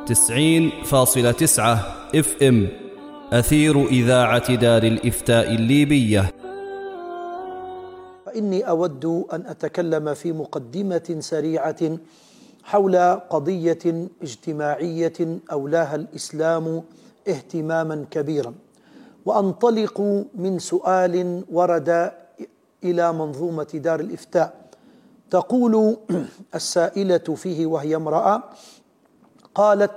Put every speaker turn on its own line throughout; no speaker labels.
90.9 FM أثير إذاعة دار الإفتاء الليبية.
فإني أود أن أتكلم في مقدمة سريعة حول قضية اجتماعية أولاها الإسلام اهتماما كبيرا، وأنطلق من سؤال ورد إلى منظومة دار الإفتاء. تقول السائلة فيه وهي امرأة، قالت: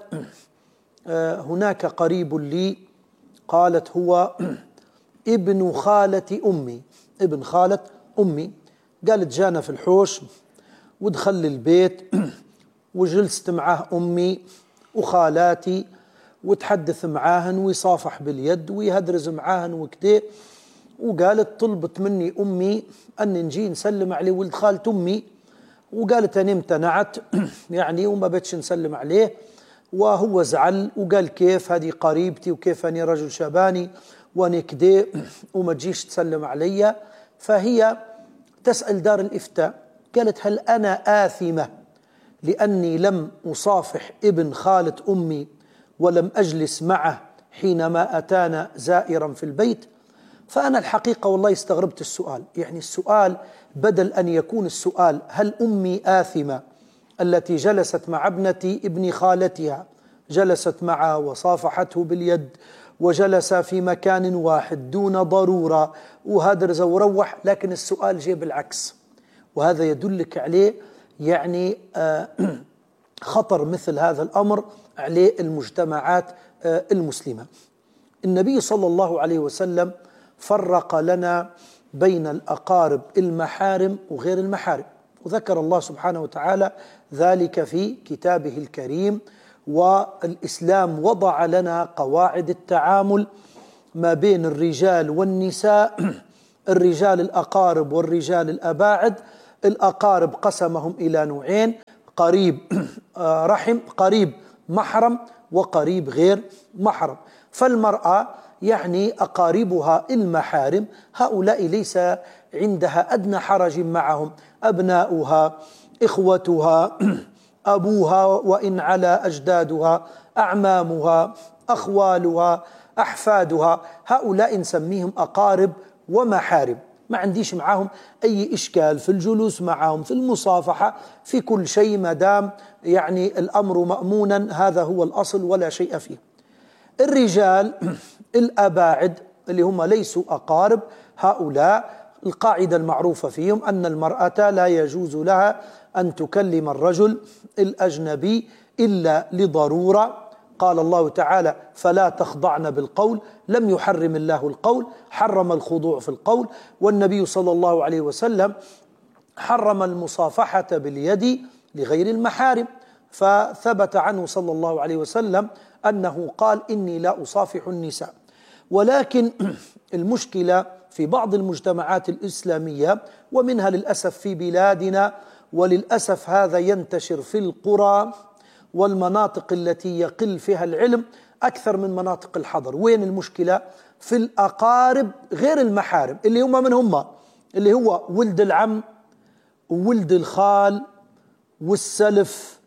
هناك قريب لي، قالت هو ابن خالة أمي، ابن خالة أمي. قالت جانا في الحوش ودخل البيت وجلست معه أمي وخالاتي وتحدث معاهن ويصافح باليد ويهدرز معاهن وكده. وقالت طلبت مني أمي أن نجي نسلم عليه ولد خالة أمي، وقالت أنا امتنعت يعني وما بتش نسلم عليه، وهو زعل وقال كيف هذه قريبتي وكيف أني رجل شباني وأنا كده وما تجيش تسلم علي. فهي تسأل دار الإفتاء، قالت هل أنا آثمة لأني لم أصافح ابن خالة أمي ولم أجلس معه حينما أتانا زائرا في البيت؟ فأنا الحقيقة والله استغربت السؤال. يعني السؤال بدل أن يكون السؤال هل أمي آثمة التي جلست مع ابنة ابن خالتها، جلست معه وصافحته باليد وجلس في مكان واحد دون ضرورة وهدرز وروح، لكن السؤال جاء بالعكس. وهذا يدلك عليه يعني خطر مثل هذا الأمر عليه المجتمعات المسلمة. النبي صلى الله عليه وسلم فرق لنا بين الأقارب المحارم وغير المحارم، وذكر الله سبحانه وتعالى ذلك في كتابه الكريم. والإسلام وضع لنا قواعد التعامل ما بين الرجال والنساء، الرجال الأقارب والرجال الأباعد. الأقارب قسمهم إلى نوعين: قريب رحم، قريب محرم، وقريب غير محرم. فالمرأة يعني أقاربها المحارم هؤلاء ليس عندها أدنى حرج معهم، أبناؤها، إخوتها، أبوها وإن على أجدادها، أعمامها، أخوالها، أحفادها، هؤلاء نسميهم أقارب ومحارم. ما عنديش معهم أي إشكال في الجلوس معهم، في المصافحة، في كل شيء، ما دام يعني الأمر مأمونا، هذا هو الأصل ولا شيء فيه. الرجال الأباعد اللي هم ليسوا أقارب، هؤلاء القاعدة المعروفة فيهم أن المرأة لا يجوز لها أن تكلم الرجل الأجنبي إلا لضرورة. قال الله تعالى: فلا تخضعن بالقول. لم يحرم الله القول، حرم الخضوع في القول. والنبي صلى الله عليه وسلم حرم المصافحة باليد لغير المحارم، فثبت عنه صلى الله عليه وسلم أنه قال: إني لا أصافح النساء. ولكن المشكلة في بعض المجتمعات الإسلامية، ومنها للأسف في بلادنا، وللأسف هذا ينتشر في القرى والمناطق التي يقل فيها العلم أكثر من مناطق الحضر. وين المشكلة؟ في الأقارب غير المحارم، اللي هم من هم؟ اللي هو ولد العم وولد الخال والسلف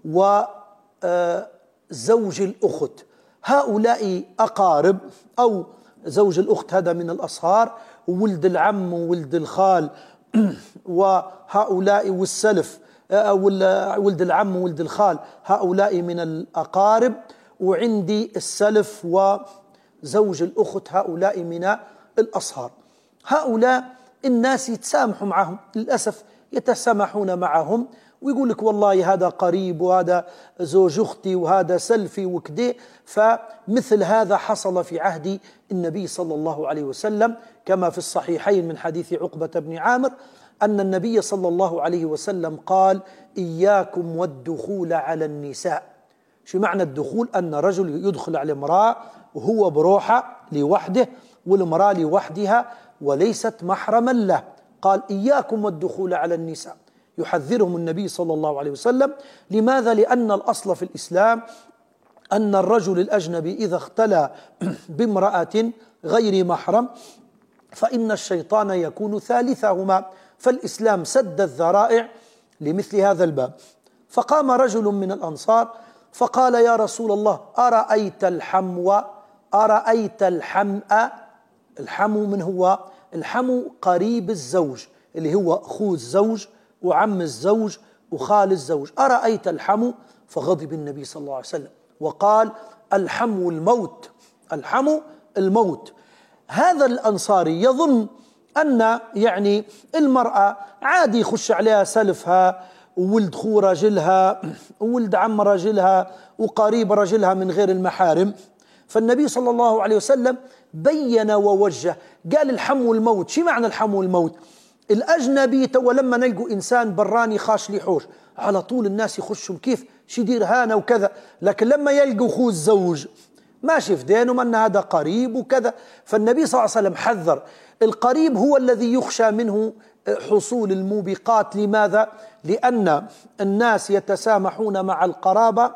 وزوج الأخت. هؤلاء أقارب، أو زوج الأخت هذا من الأصهار، وولد العم وولد الخال وهؤلاء والسلف، ولد العم وولد الخال، هؤلاء من الأقارب. وعندي السلف وزوج الأخت، هؤلاء من الأصهار. هؤلاء الناس يتسامحوا معهم، للأسف يتسامحون معهم ويقول لك والله هذا قريب وهذا زوج أختي وهذا سلفي وكده. فمثل هذا حصل في عهد النبي صلى الله عليه وسلم، كما في الصحيحين من حديث عقبة بن عامر أن النبي صلى الله عليه وسلم قال: إياكم والدخول على النساء. شو معنى الدخول؟ أن رجل يدخل على امرأة وهو بروحه لوحده والمرأة لوحدها وليست محرما له. قال: إياكم والدخول على النساء، يحذرهم النبي صلى الله عليه وسلم. لماذا؟ لأن الأصل في الإسلام أن الرجل الأجنبي إذا اختلى بامرأة غير محرم فإن الشيطان يكون ثالثهما، فالإسلام سد الذرائع لمثل هذا الباب. فقام رجل من الأنصار فقال يا رسول الله أرأيت الحمو، أرأيت الحمأ. الحمو من هو؟ الحمو قريب الزوج، اللي هو أخو الزوج وعم الزوج وخال الزوج. أرأيت الحمو؟ فغضب النبي صلى الله عليه وسلم وقال الحمو الموت، الحمو الموت. هذا الأنصاري يظن أن يعني المرأة عادي يخش عليها سلفها وولد خو رجلها وولد عم رجلها وقريب رجلها من غير المحارم. فالنبي صلى الله عليه وسلم بين ووجه، قال الحمو الموت. شو معنى الحمو الموت؟ الأجنبي تو لما نلقوا إنسان براني خاش لي حوش على طول الناس يخشوا كيف شي دير هانا وكذا، لكن لما يلقوا أخوه الزوج ماشي في دينهم أن هذا قريب وكذا. فالنبي صلى الله عليه وسلم حذر. القريب هو الذي يخشى منه حصول الموبقات. لماذا؟ لأن الناس يتسامحون مع القرابة،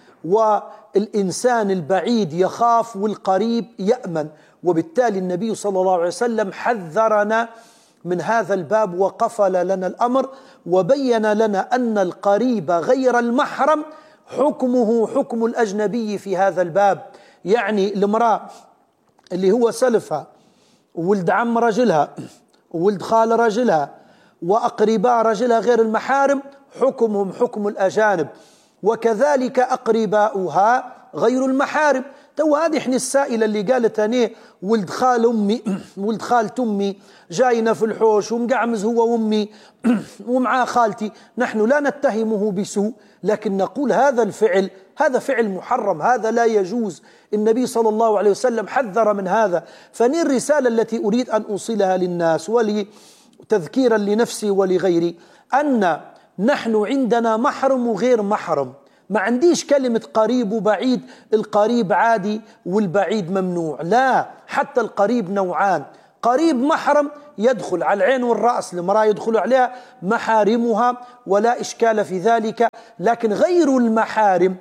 والإنسان البعيد يخاف والقريب يأمن. وبالتالي النبي صلى الله عليه وسلم حذرنا من هذا الباب وقفل لنا الأمر وبين لنا أن القريب غير المحرم حكمه حكم الأجنبي في هذا الباب. يعني المرأة اللي هو سلفها وولد عم رجلها وولد خال رجلها وأقرباء رجلها غير المحارم حكمهم حكم الأجانب، وكذلك أقرباؤها غير المحارم. تو هذه احنا السائلة اللي قالت أنا ولد خال أمي ولد خالة أمي جاينا في الحوش ومقعمز هو وأمي ومعاه خالتي، نحن لا نتهمه بسوء، لكن نقول هذا الفعل هذا فعل محرم، هذا لا يجوز. النبي صلى الله عليه وسلم حذر من هذا. فني الرسالة التي أريد أن أوصلها للناس ولتذكيرا لنفسي ولغيري أن نحن عندنا محرم وغير محرم. ما عنديش كلمة قريب وبعيد، القريب عادي والبعيد ممنوع، لا، حتى القريب نوعان. قريب محرم يدخل على العين والرأس، المرأة يدخل عليها محارمها ولا إشكال في ذلك، لكن غير المحارم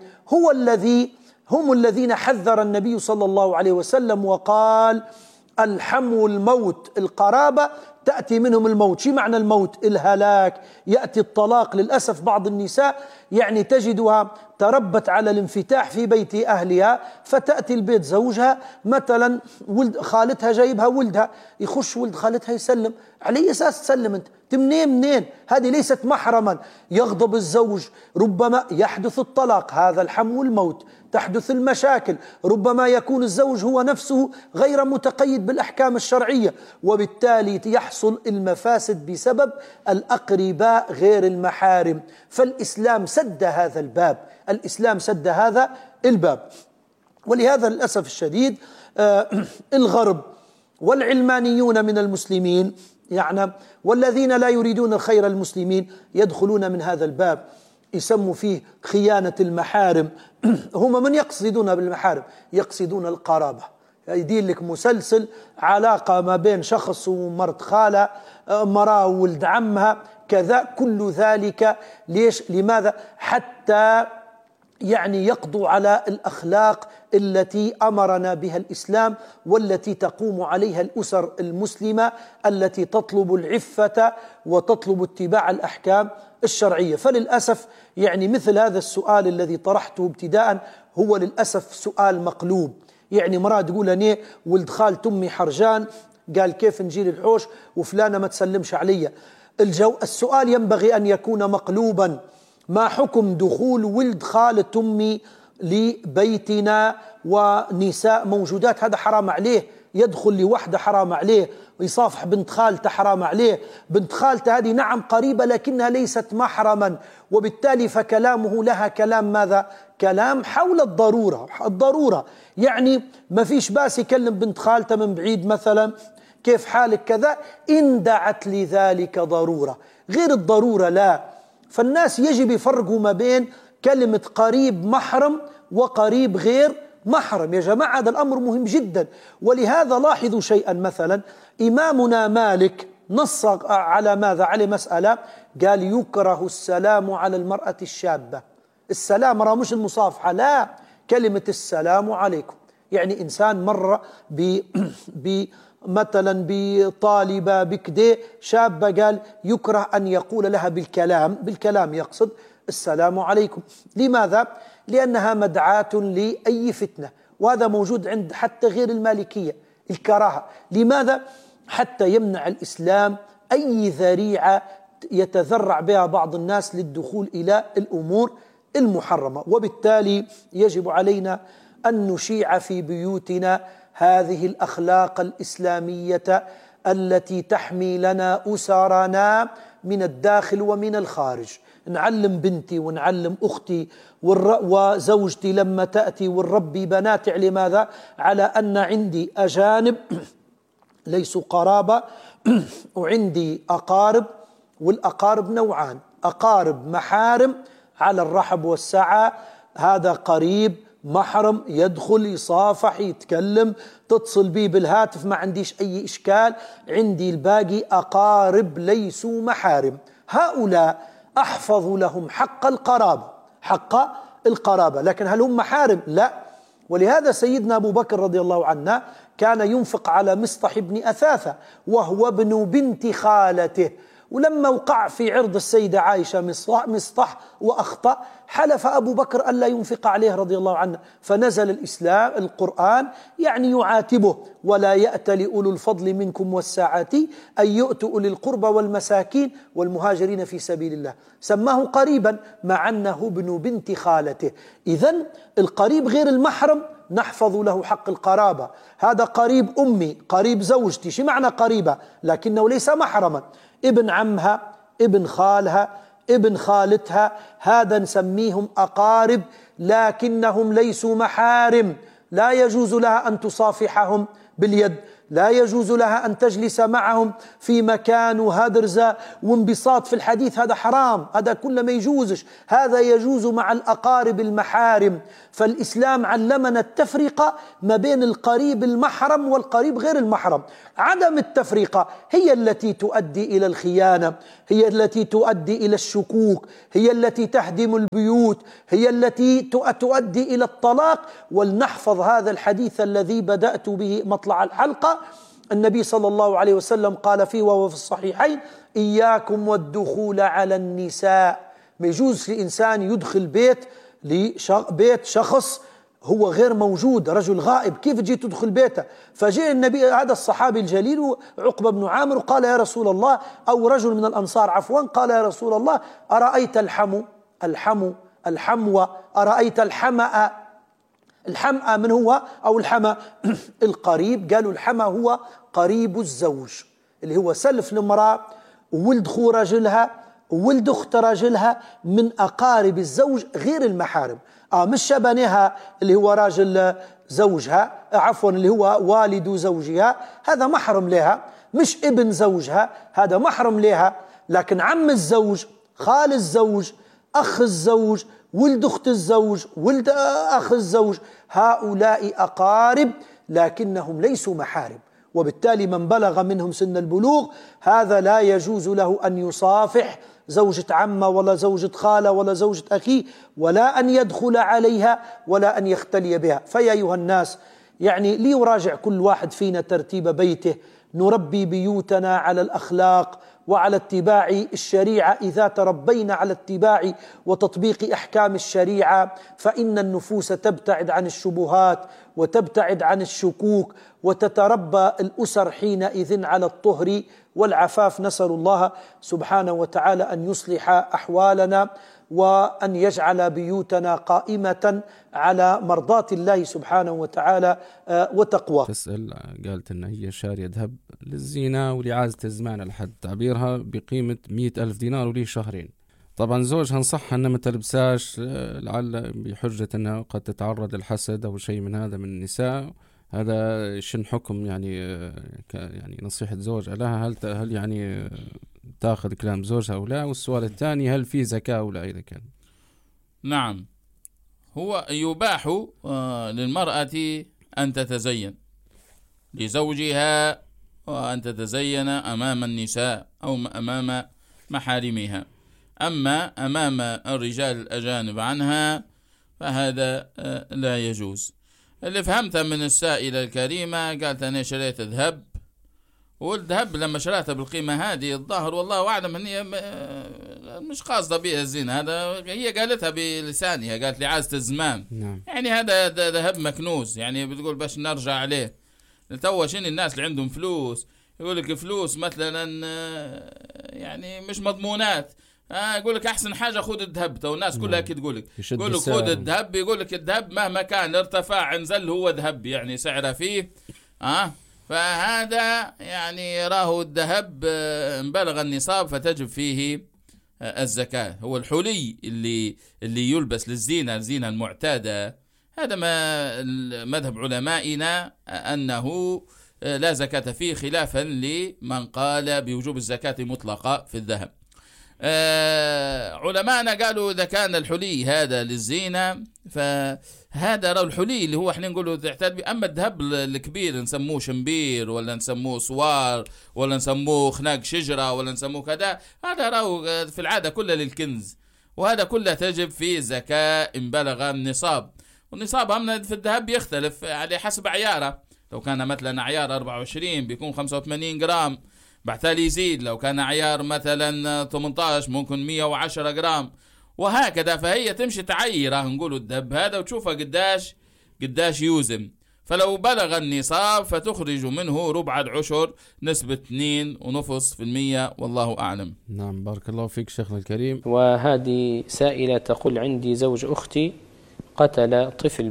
هم الذين حذر النبي صلى الله عليه وسلم وقال الحمو الموت. القرابة تأتي منهم الموت. شو معنى الموت؟ الهلاك، يأتي الطلاق. للأسف بعض النساء يعني تجدها تربت على الانفتاح في بيت أهلها، فتأتي البيت زوجها مثلا ولد خالتها جايبها ولدها، يخش ولد خالتها يسلم. على أساس تسلم أنت؟ منين؟ هذه ليست محرما. يغضب الزوج، ربما يحدث الطلاق، هذا الحمو الموت. تحدث المشاكل، ربما يكون الزوج هو نفسه غير متقيد بالأحكام الشرعية، وبالتالي يحصل المفاسد بسبب الأقرباء غير المحارم. فالإسلام سد هذا الباب، الإسلام سد هذا الباب. ولهذا للأسف الشديد الغرب والعلمانيون من المسلمين يعني والذين لا يريدون خير المسلمين يدخلون من هذا الباب، يسموا فيه خيانة المحارم. هم من يقصدون بالمحارم؟ يقصدون القرابة. يدير لك مسلسل علاقة ما بين شخص ومرت خالة، مرأة وولد عمها، كذا. كل ذلك ليش؟ لماذا؟ حتى يعني يقضوا على الأخلاق التي أمرنا بها الإسلام والتي تقوم عليها الأسر المسلمة التي تطلب العفة وتطلب اتباع الأحكام الشرعية. فللأسف يعني مثل هذا السؤال الذي طرحته ابتداء هو للأسف سؤال مقلوب. يعني مرأة تقول أنا ولد خالة أمي حرجان، قال كيف نجي للحوش وفلانة ما تسلمش علي؟ السؤال ينبغي أن يكون مقلوبا. ما حكم دخول ولد خالة أمي لبيتنا ونساء موجودات؟ هذا حرام عليه. يدخل لوحده حرام عليه، ويصافح بنت خالته حرام عليه. بنت خالته هذه نعم قريبة لكنها ليست محرما، وبالتالي فكلامه لها كلام ماذا؟ كلام حول الضرورة. يعني ما فيش باس يكلم بنت خالته من بعيد مثلا كيف حالك كذا إن دعت لذلك ضرورة. غير الضرورة لا. فالناس يجب يفرقوا ما بين كلمة قريب محرم وقريب غير محرم. يا جماعة هذا الأمر مهم جدا. ولهذا لاحظوا شيئا، مثلا إمامنا مالك نص على ماذا؟ على مسألة، قال يكره السلام على المرأة الشابة. السلام مرة مش المصافحة، لا، كلمة السلام عليكم. يعني إنسان مر مثلا بطالبة بكده شابة، قال يكره أن يقول لها بالكلام يقصد السلام عليكم. لماذا؟ لأنها مدعاة لأي فتنة، وهذا موجود عند حتى غير المالكية، الكراهة. لماذا؟ حتى يمنع الإسلام أي ذريعة يتذرع بها بعض الناس للدخول إلى الأمور المحرمة. وبالتالي يجب علينا أن نشيع في بيوتنا هذه الأخلاق الإسلامية التي تحمي لنا أسرنا من الداخل ومن الخارج. نعلم بنتي ونعلم أختي وزوجتي لما تأتي ونربي بناتي لماذا؟ على أن عندي أجانب ليسوا قرابة وعندي أقارب، والأقارب نوعان: أقارب محارم على الرحب والسعة، هذا قريب محرم يدخل يصافح يتكلم تتصل بي بالهاتف ما عنديش أي إشكال. عندي الباقي أقارب ليسوا محارم، هؤلاء أحفظ لهم حق القرابة، حق القرابة، لكن هل هم محارم؟ لا. ولهذا سيدنا أبو بكر رضي الله عنه كان ينفق على مصطح بن أثاثة وهو ابن بنت خالته، ولما وقع في عرض السيدة عائشة مصطح وأخطأ حلف أبو بكر ألا ينفق عليه رضي الله عنه، فنزل القرآن يعني يعاتبه: ولا يأتل أولو الفضل منكم والسعة أن يؤتوا أولي القربى والمساكين والمهاجرين في سبيل الله. سماه قريبا مع أنه ابن بنت خالته. إذن القريب غير المحرم نحفظ له حق القرابة. هذا قريب أمي، قريب زوجتي، شو معنى قريبة؟ لكنه ليس محرما. ابن عمها، ابن خالها، ابن خالتها، هذا نسميهم أقارب لكنهم ليسوا محارم. لا يجوز لها أن تصافحهم باليد، لا يجوز لها أن تجلس معهم في مكان وهدرزة وانبساط في الحديث، هذا حرام، هذا كله ما يجوزش. هذا يجوز مع الأقارب المحارم. فالإسلام علمنا التفرقة ما بين القريب المحرم والقريب غير المحرم. عدم التفرقة هي التي تؤدي إلى الخيانة، هي التي تؤدي إلى الشكوك، هي التي تهدم البيوت، هي التي تؤدي إلى الطلاق. ولنحفظ هذا الحديث الذي بدأت به مطلع الحلقة. النبي صلى الله عليه وسلم قال فيه وهو في الصحيحين: إياكم والدخول على النساء. ما يجوز لإنسان يدخل بيت شخص هو غير موجود، رجل غائب، كيف جيت تدخل بيته؟ فجاء النبي هذا الصحابي الجليل عقبة بن عامر وقال: يا رسول الله، أو رجل من الأنصار عفوا، قال: يا رسول الله، أرأيت الحمو أرأيت الحمأ؟ الحمأ من هو؟ أو الحمأ القريب. قالوا الحمأ هو قريب الزوج، اللي هو سلف المرأة وولد خو رجلها وولد أخت رجلها، من أقارب الزوج غير المحارم. مش شبنها اللي هو راجل زوجها، عفوا اللي هو والد زوجها، هذا محرم لها. مش ابن زوجها، هذا محرم لها. لكن عم الزوج، خال الزوج، أخ الزوج، ولد أخت الزوج، ولد أخ الزوج، هؤلاء أقارب لكنهم ليسوا محارم. وبالتالي من بلغ منهم سن البلوغ هذا لا يجوز له أن يصافح زوجة عمه ولا زوجة خالة ولا زوجة أخيه، ولا أن يدخل عليها ولا أن يختلي بها. فيا أيها الناس، يعني ليراجع كل واحد فينا ترتيب بيته، نربي بيوتنا على الأخلاق وعلى اتباع الشريعة. إذا تربينا على اتباع وتطبيق أحكام الشريعة فإن النفوس تبتعد عن الشبهات وتبتعد عن الشكوك، وتتربى الأسر حينئذ على الطهر والعفاف. نسأل الله سبحانه وتعالى أن يصلح أحوالنا وأن يجعل بيوتنا قائمة على مرضاة الله سبحانه وتعالى وتقواه.
تسأل، قالت أن هي شارية ذهب للزينة ولإعازة الزمان لحد تعبيرها بقيمة 100,000 دينار وليه شهرين. طبعا زوجها نصحها أنها ما تلبساش، لعل بحجة أنها قد تتعرض للحسد أو شيء من هذا من النساء. هذا شن حكم يعني نصيحة زوج لها؟ هل يعني تأخذ كلام زوجها أو لا؟ والسؤال الثاني: هل في زكاة أو لا إذا كان؟
نعم، هو يباح للمرأة أن تتزين لزوجها وأن تتزين أمام النساء أو أمام محارمها. أما أمام الرجال الأجانب عنها فهذا لا يجوز. اللي فهمتها من السائلة الكريمة، قالت أنا شريت ذهب والذهب لما شراته بالقيمة هذه الظاهر والله أعلم أن هي مش قاصدة بها الزنا، هذا هي قالتها بلسانها، قالت لي عازة الزمان.
نعم.
يعني هذا ذهب مكنوز، يعني بتقول باش نرجع عليه. توا شنو الناس اللي عندهم فلوس يقول لك فلوس مثلا يعني مش مضمونات، يقول لك احسن حاجه خذ الذهب. تو الناس كلها كي تقول لك خذ الذهب، يقول لك الذهب مهما كان ارتفع انزل هو ذهب، يعني سعره فيه فهذا يعني راه الذهب بلغ النصاب فتجب فيه الزكاة. هو الحلي اللي يلبس للزينة، الزينة المعتادة، هذا ما مذهب علمائنا أنه لا زكاة فيه، خلافا لمن قال بوجوب الزكاة مطلقة في الذهب. علماءنا قالوا إذا كان الحلي هذا للزينة فهذا رأوا الحلي اللي هو احنا نقوله تعتاد به. أما الذهب الكبير نسموه شمبير ولا نسموه صوار ولا نسموه خناق شجرة ولا نسموه كذا، هذا رأوا في العادة كله للكنز، وهذا كله تجب فيه زكاة إن بلغ النصاب. والنصاب هم في الذهب يختلف على حسب عياره، لو كان مثلا عيار 24 بيكون 85 جرام، بعتالي يزيد لو كان عيار مثلا 18 ممكن 110 جرام وهكذا. فهي تمشي تعيره نقولوا الذهب هذا وتشوفها قداش يوزن. فلو بلغ النصاب فتخرج منه ربع العشر نسبة 2.5%، والله أعلم.
نعم، بارك الله فيك شيخنا الكريم.
وهذه سائلة تقول عندي زوج أختي قتل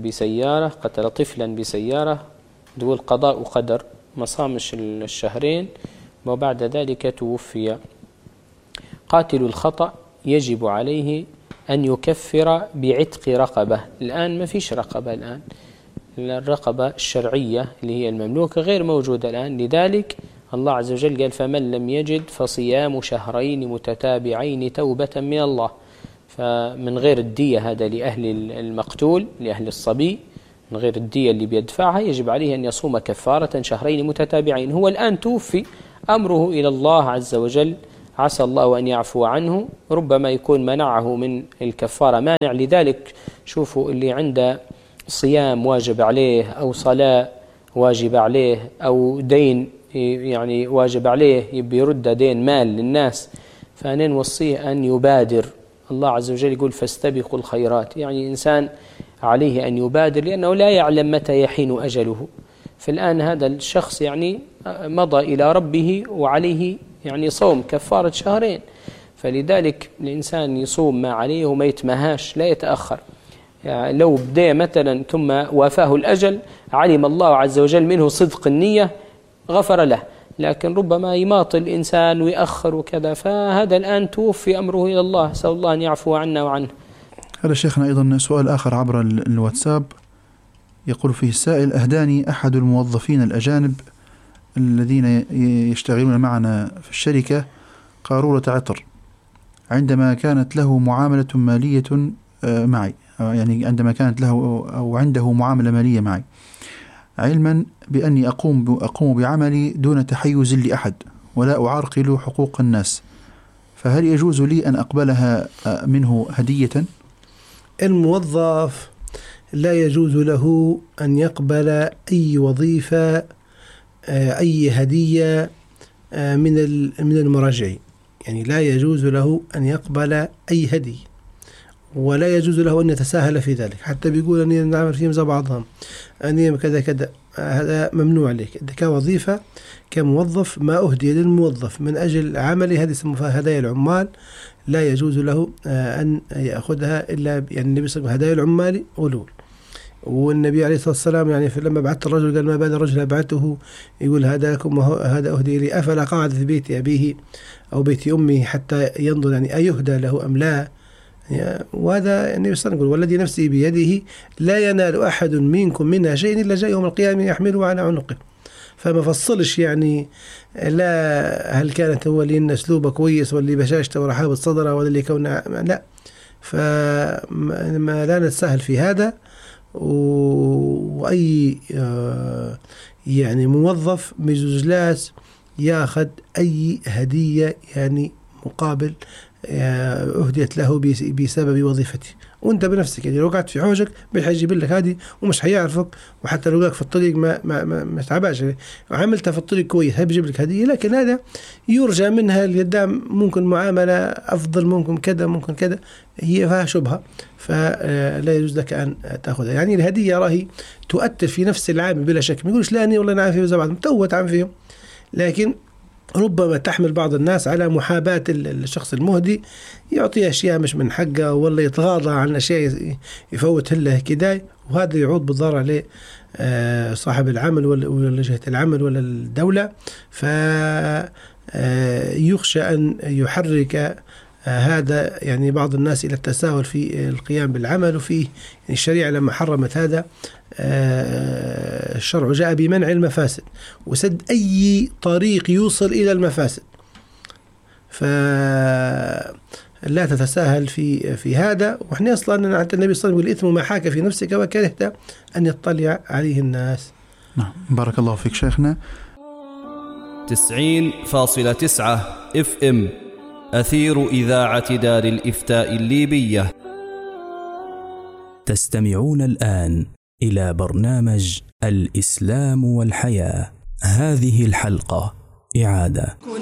طفلا بسيارة، تقول قضاء وقدر، ما صامش الشهرين وبعد ذلك توفي. قاتل الخطأ يجب عليه أن يكفر بعتق رقبة. الآن ما فيش رقبة، الآن الرقبة الشرعية اللي هي المملوكة غير موجودة الآن، لذلك الله عز وجل قال فمن لم يجد فصيام شهرين متتابعين توبة من الله. فمن غير الدية، هذا لأهل المقتول لأهل الصبي، من غير الدية اللي بيدفعها يجب عليه أن يصوم كفارة شهرين متتابعين. هو الآن توفي، أمره إلى الله عز وجل، عسى الله أن يعفو عنه، ربما يكون منعه من الكفارة مانع. لذلك شوفوا اللي عنده صيام واجب عليه أو صلاة واجب عليه أو دين يعني واجب عليه يبي يرد دين مال للناس، فأنا نوصيه أن يبادر. الله عز وجل يقول فاستبقوا الخيرات، يعني إنسان عليه أن يبادر لأنه لا يعلم متى يحين أجله. فالآن هذا الشخص يعني مضى إلى ربه وعليه يعني صوم كفارة شهرين، فلذلك الإنسان يصوم ما عليه وما يتمهاش، لا يتأخر. يعني لو بدأ مثلا ثم وافاه الأجل علم الله عز وجل منه صدق النية غفر له، لكن ربما يماطل الإنسان ويأخر وكذا، فهذا الآن توفي أمره إلى الله، نسأل الله أن يعفو عنا وعنه.
هذا شيخنا أيضا سؤال آخر عبر الواتساب، يقول فيه السائل: أهداني أحد الموظفين الأجانب الذين يشتغلون معنا في الشركة قارورة عطر عندما كانت له معاملة مالية معي، يعني عندما كانت له أو عنده معاملة مالية معي، علما بأني أقوم بعملي دون تحيز لأحد ولا أعرقل حقوق الناس، فهل يجوز لي أن أقبلها منه هدية؟
الموظف لا يجوز له أن يقبل أي وظيفة أي هدية من المراجعين، يعني لا يجوز له أن يقبل أي هدية، ولا يجوز له أن يتساهل في ذلك. حتى بيقول أني نعمل فيهم زي بعضهم، أني كذا كذا، هذا ممنوع عليك. كوظيفة كموظف ما أهدي للموظف من أجل عمله، هذه يسموها هدايا العمال، لا يجوز له أن يأخذها إلا يعني النبي صلى الله عليه وسلم هدايا العمال غلول. والنبي عليه الصلاة والسلام يعني لما بعث الرجل قال ما بال الرجل أبعته يقول هداكم وهذا أهدي لي، أفلا قعد في بيت أبيه أو بيت أمه حتى ينظر يعني أيهدى له أم لا. وهذا النبي صلى الله عليه وسلم يقول والذي نفسي بيده لا ينال أحد منكم منها شيء إلا جاء يوم القيامة يحمله على عنقه. فما فصلش يعني لا هل كانت هو اللي أسلوبه كويس واللي بشاشته ورحابة صدره ولا اللي كونه لا، فما لا نتساهل في هذا. وأي يعني موظف مجوزلاس ياخذ أي هدية يعني مقابل أهديت له بسبب وظيفته، وانت بنفسك يعني لو قعدت في حوجك بيجيب لك هذه ومش حيعرفك، وحتى لو لقاك في الطريق ما تعباش وعملتها في الطريق كويس هي بيجيب لك هدية، لكن هذا يرجى منها اليدام ممكن معاملة أفضل، ممكن كذا ممكن كذا، هي فيها شبهة فلا يجوز لك أن تأخذها. يعني الهدية راهي تؤثر في نفس العامل بلا شك، ما يقولش لا أنا والله نعرف فيه زي بعض متوت عن فيهم، لكن ربما تحمل بعض الناس على محاباة الشخص المهدي، يعطيه أشياء مش من حقه ولا يتغاضى عن أشياء يفوت له كداي، وهذا يعود بالضرر عليه صاحب العمل ولا جهة العمل ولا الدولة. فيخشى أن يحرك هذا يعني بعض الناس إلى التساهل في القيام بالعمل، وفي يعني الشريعة لما حرمت هذا الشرع جاء بمنع المفاسد وسد أي طريق يوصل إلى المفاسد، فلا تتساهل في هذا. وإحنا أصلا عند النبي صلى الله عليه وسلم الإثم ما حاك في نفسك وكرهت أن يطلع عليه الناس.
نعم بارك الله فيك شيخنا.
90.9 FM أثير إذاعة دار الإفتاء الليبية.
تستمعون الآن إلى برنامج الإسلام والحياة. هذه الحلقة إعادة.